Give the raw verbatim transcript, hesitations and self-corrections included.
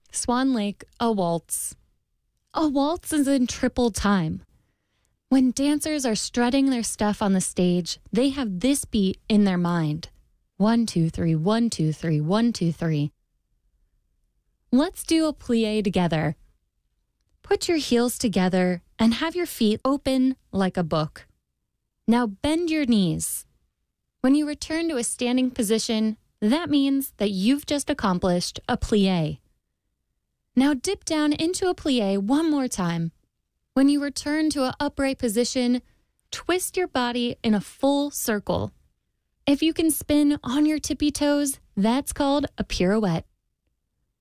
Swan Lake, a waltz. A waltz is in triple time. When dancers are strutting their stuff on the stage, they have this beat in their mind. One, two, three, one, two, three, one, two, three. Let's do a plie together. Put your heels together and have your feet open like a book. Now bend your knees. When you return to a standing position, that means that you've just accomplished a plie. Now dip down into a plie one more time. When you return to an upright position, twist your body in a full circle. If you can spin on your tippy toes, that's called a pirouette.